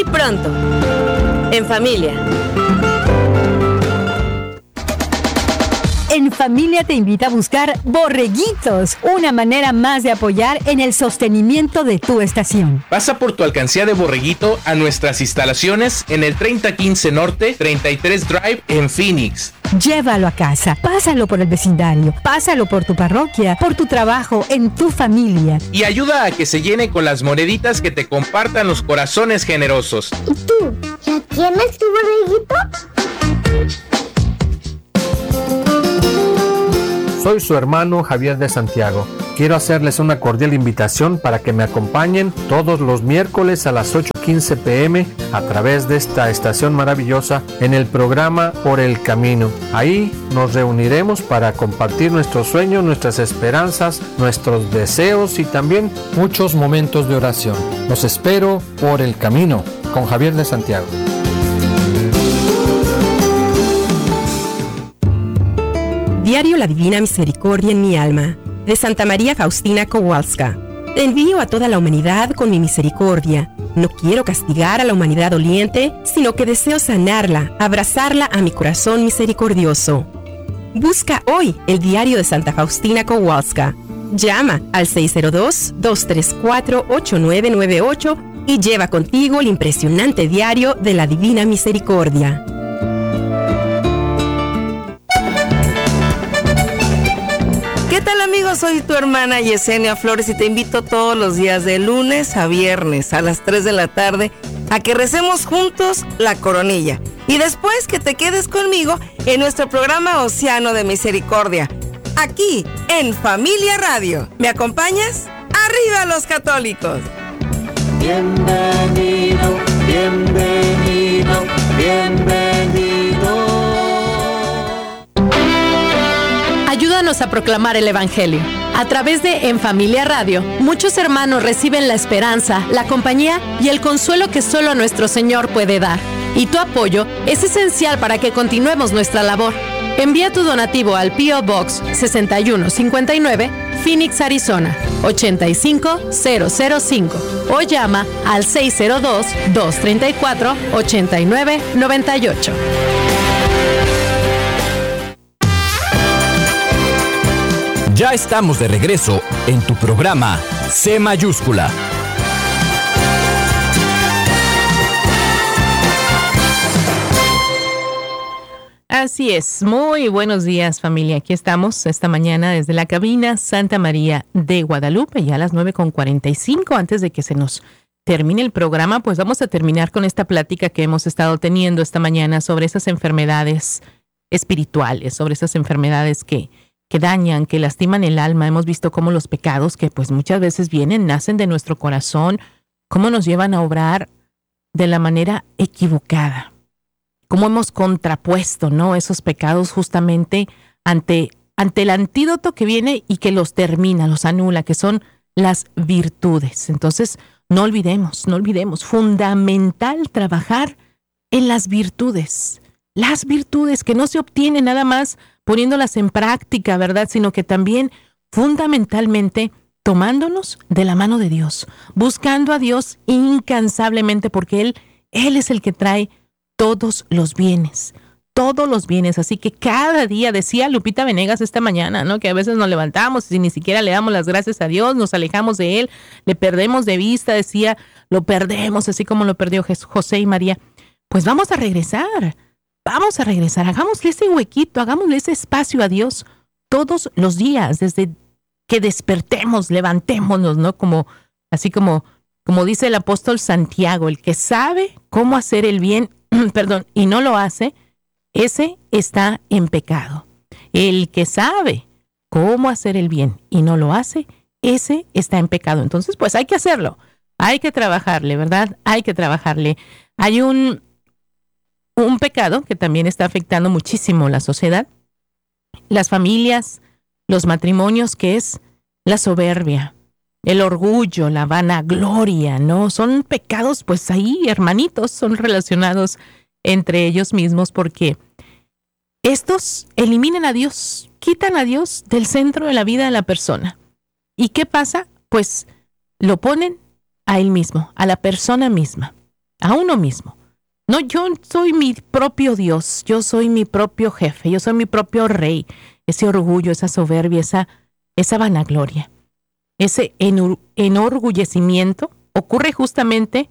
pronto. En familia. En Familia te invita a buscar Borreguitos, una manera más de apoyar en el sostenimiento de tu estación. Pasa por tu alcancía de Borreguito a nuestras instalaciones en el 3015 Norte, 33 Drive en Phoenix. Llévalo a casa, pásalo por el vecindario, pásalo por tu parroquia, por tu trabajo, en tu familia. Y ayuda a que se llene con las moneditas que te compartan los corazones generosos. ¿Y tú? ¿Ya tienes tu borreguito? Soy su hermano Javier de Santiago. Quiero hacerles una cordial invitación para que me acompañen todos los miércoles a las 8:15 p.m. a través de esta estación maravillosa en el programa Por el Camino. Ahí nos reuniremos para compartir nuestros sueños, nuestras esperanzas, nuestros deseos y también muchos momentos de oración. Los espero por el camino con Javier de Santiago. Diario La Divina Misericordia en mi alma, de Santa María Faustina Kowalska. Te envío a toda la humanidad con mi misericordia. No quiero castigar a la humanidad doliente, sino que deseo sanarla, abrazarla a mi corazón misericordioso. Busca hoy el diario de Santa Faustina Kowalska. Llama al 602-234-8998 y lleva contigo el impresionante diario de la Divina Misericordia. ¿Qué tal, amigos? Soy tu hermana Yesenia Flores y te invito todos los días de lunes a viernes a las 3 de la tarde a que recemos juntos la coronilla. Y después que te quedes conmigo en nuestro programa Océano de Misericordia, aquí en Familia Radio. ¿Me acompañas? ¡Arriba los católicos! Bienvenido, bienvenido, bienvenido. Ayúdanos a proclamar el Evangelio. A través de En Familia Radio, muchos hermanos reciben la esperanza, la compañía y el consuelo que solo nuestro Señor puede dar. Y tu apoyo es esencial para que continuemos nuestra labor. Envía tu donativo al P.O. Box 6159, Phoenix, Arizona, 85005 o llama al 602-234-8998. Ya estamos de regreso en tu programa C Mayúscula. Así es, muy buenos días, familia. Aquí estamos esta mañana desde la cabina Santa María de Guadalupe, ya a las 9:45. Antes de que se nos termine el programa, pues vamos a terminar con esta plática que hemos estado teniendo esta mañana sobre esas enfermedades espirituales, sobre esas enfermedades que dañan, que lastiman el alma. Hemos visto cómo los pecados que pues muchas veces nacen de nuestro corazón, cómo nos llevan a obrar de la manera equivocada. Cómo hemos contrapuesto, ¿no?, esos pecados justamente ante el antídoto que viene y que los termina, los anula, que son las virtudes. Entonces, no olvidemos, fundamental trabajar en las virtudes que no se obtienen nada más poniéndolas en práctica, ¿verdad?, sino que también fundamentalmente tomándonos de la mano de Dios, buscando a Dios incansablemente, porque Él es el que trae todos los bienes. Así que cada día, decía Lupita Venegas esta mañana, ¿no?, que a veces nos levantamos y ni siquiera le damos las gracias a Dios, nos alejamos de Él, le perdemos de vista, decía, lo perdemos, así como lo perdió José y María. Pues vamos a regresar, hagámosle ese huequito, hagámosle ese espacio a Dios todos los días, desde que despertemos, levantémonos, ¿no?, así como dice el apóstol Santiago, el que sabe cómo hacer el bien, y no lo hace, ese está en pecado. El que sabe cómo hacer el bien y no lo hace, ese está en pecado. Entonces, pues hay que hacerlo, hay que trabajarle, ¿verdad? Hay que trabajarle. Hay un pecado que también está afectando muchísimo la sociedad, las familias, los matrimonios, que es la soberbia, el orgullo, la vanagloria, ¿no? Son pecados, pues ahí, hermanitos, son relacionados entre ellos mismos, porque estos eliminan a Dios, quitan a Dios del centro de la vida de la persona. ¿Y qué pasa? Pues lo ponen a él mismo, a la persona misma. a uno mismo. No, yo soy mi propio Dios, yo soy mi propio jefe, yo soy mi propio rey. Ese orgullo, esa soberbia, esa vanagloria, ese enorgullecimiento ocurre justamente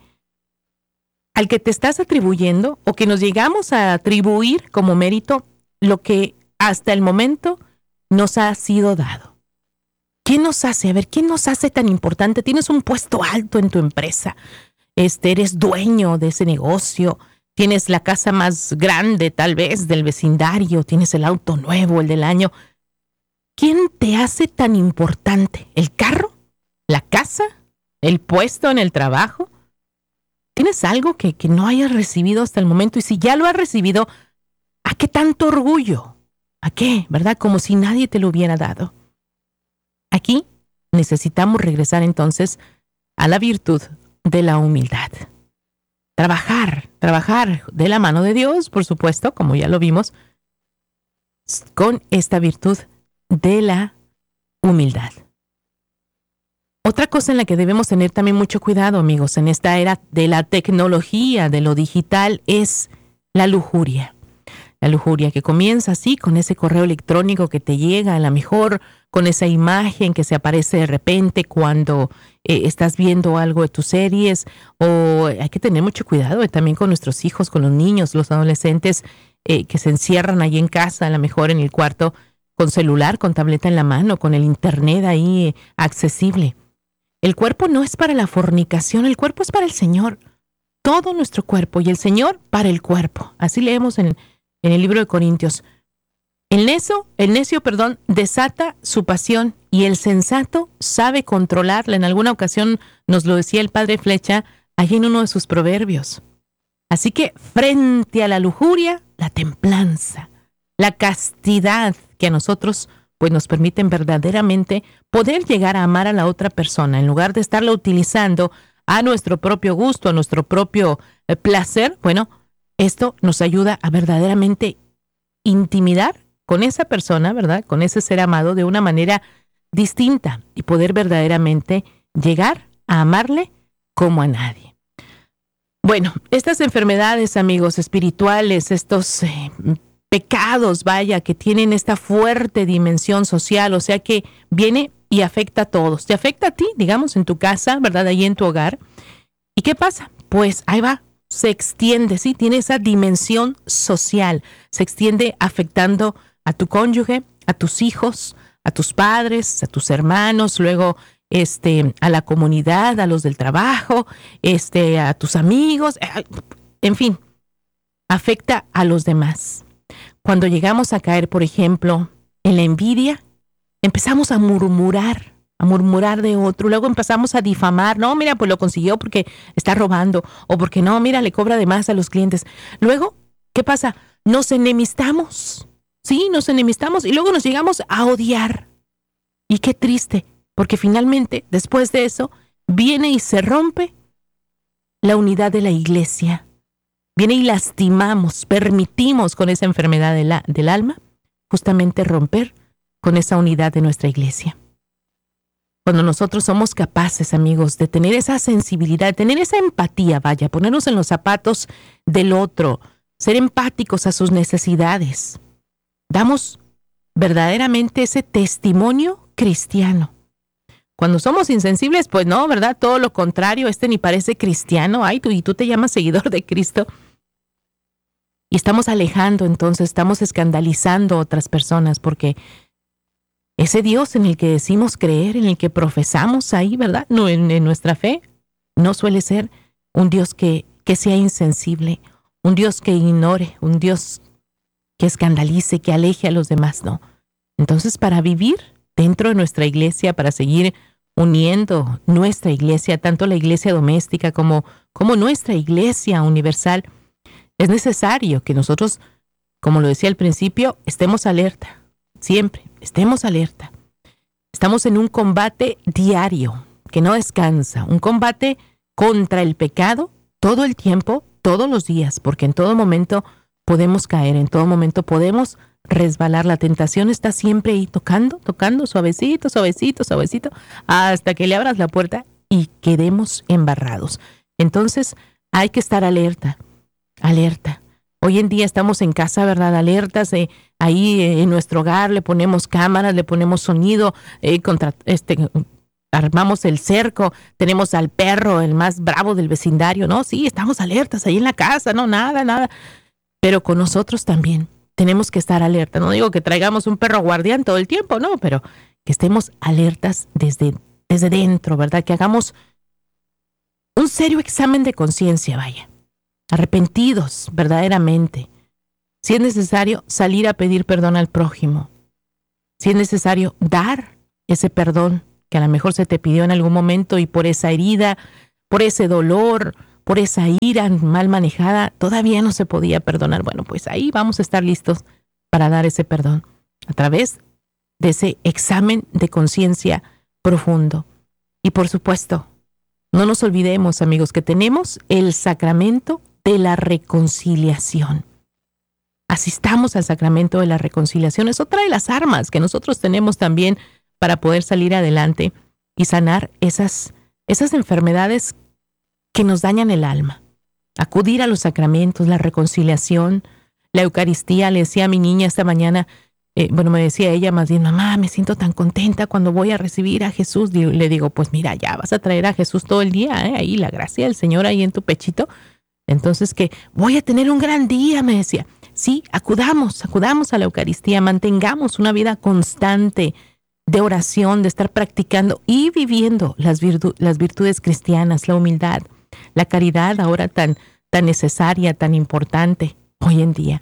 al que te estás atribuyendo o que nos llegamos a atribuir como mérito lo que hasta el momento nos ha sido dado. ¿Qué nos hace? A ver, ¿qué nos hace tan importante? Tienes un puesto alto en tu empresa, eres dueño de ese negocio, tienes la casa más grande tal vez del vecindario, tienes el auto nuevo, el del año. ¿Quién te hace tan importante? ¿El carro? ¿La casa? ¿El puesto en el trabajo? ¿Tienes algo que no hayas recibido hasta el momento? Y si ya lo has recibido, ¿a qué tanto orgullo? ¿A qué? ¿Verdad? Como si nadie te lo hubiera dado. Aquí necesitamos regresar entonces a la virtud de la humildad. Trabajar de la mano de Dios, por supuesto, como ya lo vimos, con esta virtud de la humildad. Otra cosa en la que debemos tener también mucho cuidado, amigos, en esta era de la tecnología, de lo digital, es la lujuria. La lujuria que comienza así, con ese correo electrónico que te llega, a lo mejor con esa imagen que se aparece de repente cuando estás viendo algo de tus series, o hay que tener mucho cuidado también con nuestros hijos, con los niños, los adolescentes que se encierran ahí en casa, a lo mejor en el cuarto, con celular, con tableta en la mano, con el internet ahí accesible. El cuerpo no es para la fornicación, el cuerpo es para el Señor. Todo nuestro cuerpo y el Señor para el cuerpo. Así leemos en el libro de Corintios. El necio, desata su pasión y el sensato sabe controlarla. En alguna ocasión nos lo decía el padre Flecha allí en uno de sus proverbios. Así que frente a la lujuria, la templanza, la castidad que a nosotros pues nos permiten verdaderamente poder llegar a amar a la otra persona en lugar de estarla utilizando a nuestro propio gusto, a nuestro propio placer. Bueno, esto nos ayuda a verdaderamente intimidar con esa persona, ¿verdad? Con ese ser amado de una manera distinta y poder verdaderamente llegar a amarle como a nadie. Bueno, estas enfermedades, amigos, espirituales, estos pecados, vaya, que tienen esta fuerte dimensión social, o sea que viene y afecta a todos. Te afecta a ti, digamos, en tu casa, ¿verdad? Ahí en tu hogar. ¿Y qué pasa? Pues ahí va, se extiende, ¿sí? Tiene esa dimensión social, se extiende afectando a tu cónyuge, a tus hijos, a tus padres, a tus hermanos, luego a la comunidad, a los del trabajo, a tus amigos, en fin, afecta a los demás. Cuando llegamos a caer, por ejemplo, en la envidia, empezamos a murmurar de otro, luego empezamos a difamar, no, mira, pues lo consiguió porque está robando, o porque no, mira, le cobra de más a los clientes. Luego, ¿qué pasa? Nos enemistamos, sí, nos enemistamos y luego nos llegamos a odiar. Y qué triste, porque finalmente, después de eso, viene y se rompe la unidad de la iglesia. Viene y lastimamos, permitimos con esa enfermedad del alma, justamente romper con esa unidad de nuestra iglesia. Cuando nosotros somos capaces, amigos, de tener esa sensibilidad, de tener esa empatía, vaya, ponernos en los zapatos del otro, ser empáticos a sus necesidades, damos verdaderamente ese testimonio cristiano. Cuando somos insensibles, pues no, ¿verdad? Todo lo contrario, ni parece cristiano, ay, tú te llamas seguidor de Cristo. Y estamos alejando, entonces, estamos escandalizando a otras personas porque ese Dios en el que decimos creer, en el que profesamos ahí, ¿verdad? No, en nuestra fe, no suele ser un Dios que sea insensible, un Dios que ignore, un Dios que escandalice, que aleje a los demás, no. Entonces, para vivir dentro de nuestra iglesia, para seguir uniendo nuestra iglesia, tanto la iglesia doméstica como nuestra iglesia universal, es necesario que nosotros, como lo decía al principio, estemos alerta, siempre, estemos alerta. Estamos en un combate diario, que no descansa, un combate contra el pecado todo el tiempo, todos los días, porque en todo momento podemos caer, en todo momento podemos resbalar. La tentación está siempre ahí tocando, suavecito, hasta que le abras la puerta y quedemos embarrados. Entonces, hay que estar alerta. Hoy en día estamos en casa, ¿verdad? Alertas, ahí en nuestro hogar le ponemos cámaras, le ponemos sonido, armamos el cerco, tenemos al perro, el más bravo del vecindario, ¿no? Sí, estamos alertas ahí en la casa, no, nada. Pero con nosotros también tenemos que estar alerta. No digo que traigamos un perro guardián todo el tiempo, no, pero que estemos alertas desde dentro, ¿verdad? Que hagamos un serio examen de conciencia, vaya. Arrepentidos verdaderamente. Si es necesario, salir a pedir perdón al prójimo. Si es necesario, dar ese perdón que a lo mejor se te pidió en algún momento y por esa herida, por ese dolor, por esa ira mal manejada, todavía no se podía perdonar. Bueno, pues ahí vamos a estar listos para dar ese perdón a través de ese examen de conciencia profundo. Y por supuesto, no nos olvidemos, amigos, que tenemos el sacramento de la reconciliación. Asistamos al sacramento de la reconciliación. Es otra de las armas que nosotros tenemos también para poder salir adelante y sanar esas enfermedades que nos dañan el alma. Acudir a los sacramentos, la reconciliación, la Eucaristía. Le decía a mi niña esta mañana, me decía ella más bien, mamá, me siento tan contenta cuando voy a recibir a Jesús. Le digo, pues mira, ya vas a traer a Jesús todo el día, ahí la gracia del Señor ahí en tu pechito. Entonces que voy a tener un gran día, me decía. Sí, acudamos a la Eucaristía, mantengamos una vida constante de oración, de estar practicando y viviendo las virtudes cristianas, la humildad, la caridad ahora tan necesaria, tan importante hoy en día.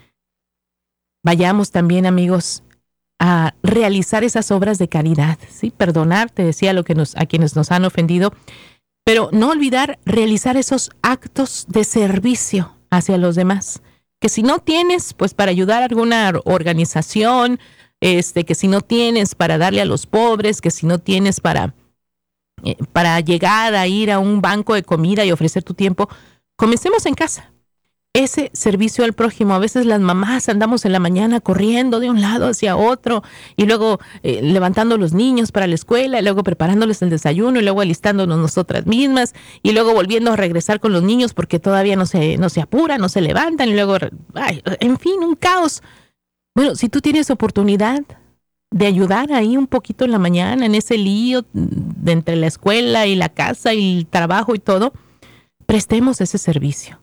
Vayamos también, amigos, a realizar esas obras de caridad, ¿sí? Perdonar, te decía, a quienes nos han ofendido, pero no olvidar realizar esos actos de servicio hacia los demás. Que si no tienes, pues para ayudar a alguna organización, que si no tienes para darle a los pobres, que si no tienes para llegar a ir a un banco de comida y ofrecer tu tiempo, comencemos en casa. Ese servicio al prójimo. A veces las mamás andamos en la mañana corriendo de un lado hacia otro y luego levantando a los niños para la escuela y luego preparándoles el desayuno y luego alistándonos nosotras mismas y luego volviendo a regresar con los niños porque todavía no se apuran, no se levantan y luego, en fin, un caos. Bueno, si tú tienes oportunidad de ayudar ahí un poquito en la mañana, en ese lío de entre la escuela y la casa y el trabajo y todo, prestemos ese servicio.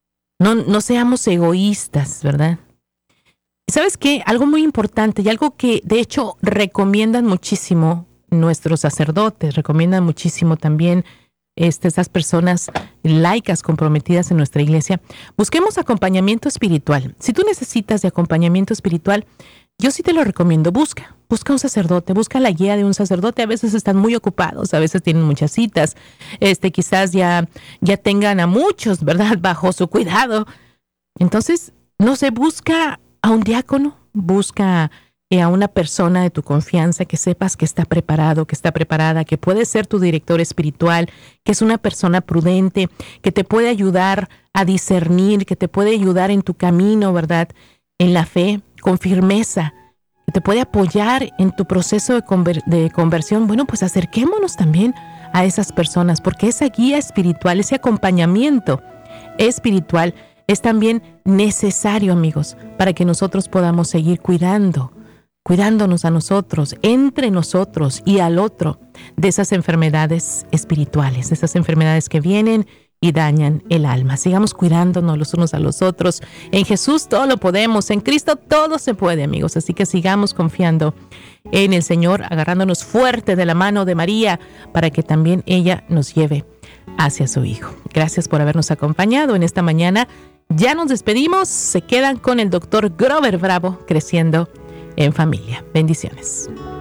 No seamos egoístas, ¿verdad? ¿Sabes qué? Algo muy importante y algo que de hecho recomiendan muchísimo nuestros sacerdotes, recomiendan muchísimo también estas personas laicas comprometidas en nuestra iglesia. Busquemos acompañamiento espiritual. Si tú necesitas de acompañamiento espiritual, yo sí te lo recomiendo. Busca un sacerdote, busca la guía de un sacerdote. A veces están muy ocupados, a veces tienen muchas citas, quizás ya tengan a muchos, ¿verdad?, bajo su cuidado. Entonces, no sé, busca a un diácono, busca a una persona de tu confianza que sepas que está preparado, que está preparada, que puede ser tu director espiritual, que es una persona prudente, que te puede ayudar a discernir, que te puede ayudar en tu camino, ¿verdad?, en la fe, con firmeza, que te puede apoyar en tu proceso de conversión. Bueno, pues acerquémonos también a esas personas, porque esa guía espiritual, ese acompañamiento espiritual es también necesario, amigos, para que nosotros podamos seguir cuidándonos a nosotros, entre nosotros y al otro, de esas enfermedades espirituales, de esas enfermedades que vienen y dañan el alma. Sigamos cuidándonos los unos a los otros. En Jesús todo lo podemos, en Cristo todo se puede, amigos. Así que sigamos confiando en el Señor, agarrándonos fuerte de la mano de María para que también ella nos lleve hacia su Hijo. Gracias por habernos acompañado en esta mañana. Ya nos despedimos. Se quedan con el doctor Grover Bravo, Creciendo en Familia. Bendiciones.